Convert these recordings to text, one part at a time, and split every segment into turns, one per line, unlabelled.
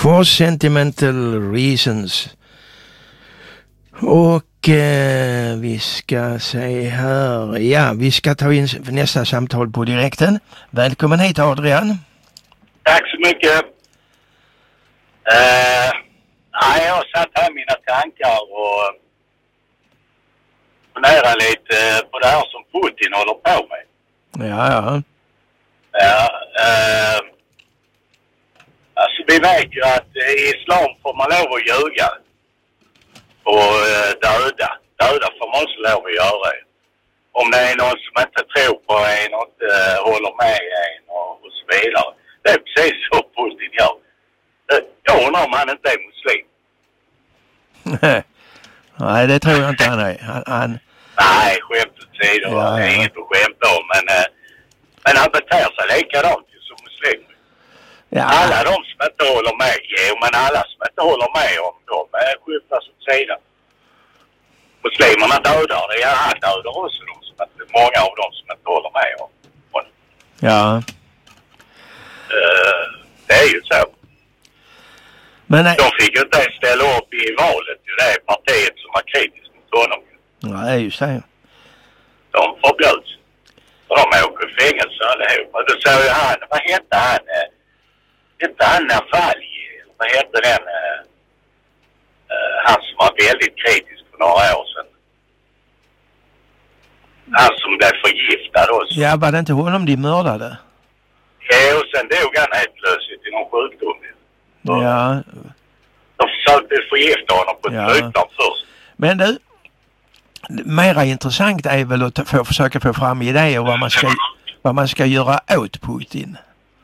For sentimental reasons. Och vi ska se här. Ja, vi ska ta in nästa samtal på direkten. Välkommen hit, Adrian.
Tack så mycket. Jag har satt här mina tankar och funderar lite på det här som Putin håller på med.
Ja.
Alltså vi vet ju att i islam får man lov att ljuga och döda får man också lov att göra. Om det är någon som inte tror på en och inte håller med en och så vidare. Det är precis så Putin gör. Jag undrar om han inte är muslim.
Nej, det tror jag inte han är.
Nej, skämt åsido. Ja. Det är inget att skämta om. Men han beter sig likadant som muslim. Ja. Alla de som inte håller med, men alla som inte håller med om dem skjutas åt sidan. Muslimerna dödar det. Ja, han dödar också många av dem som inte håller med om.
Ja.
Det är ju så.
Men
de fick ju inte ens ställa upp i valet. Det är partiet som var kritiskt mot honom.
Nej, just det.
De förbjöds. Och de åker i fängelse allihopa. Då sa ju han, vad hette han? Inte han Navalny? Vad hette den? Han som var väldigt kritisk för några år sedan. Han som blev förgiftad också.
Ja, var det inte honom de mördade?
Ja, och sen dog han helt plötsligt i någon sjukdom.
Ja.
De försökte förgifta honom på ett flygplan först.
Men du, mera intressant är väl att försöka få fram idéer vad man ska göra åt Putin.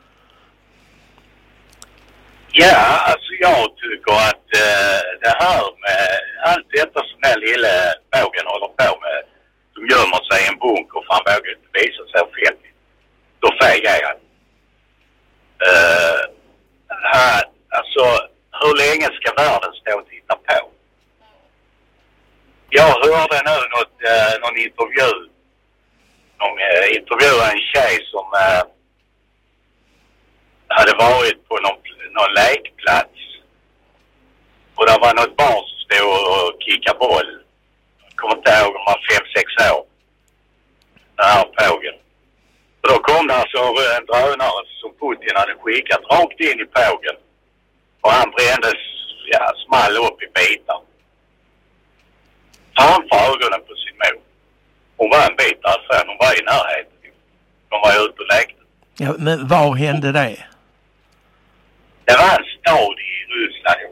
Ja, alltså jag tycker att det här med allt detta som den lilla bågen håller på med, som gömmer sig i en bunker för han vågar inte visa sig offentligt. Då fegar han. Alltså, hur länge ska världen stå och titta på? Jag hörde nu någon intervju. De intervjuade en tjej som hade varit på någon lekplats. Och där var något barn som stod och kickade boll. Jag kommer inte ihåg om man 5-6 år. Den här pågen. Och då kom det alltså en drönare som Putin hade skickat rakt in i pågen. Och han brändes, small upp i bitar. Framför ögonen på sin mor. Hon var en bit därifrån, hon var i närheten. De var ute och lekte.
Ja, men var hände det?
Det var en stad i